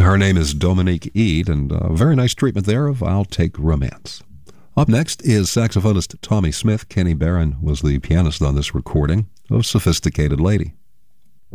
Her name is Dominique Eade, and a very nice treatment there of I'll Take Romance. Up next is saxophonist Tommy Smith. Kenny Barron was the pianist on this recording of Sophisticated Lady.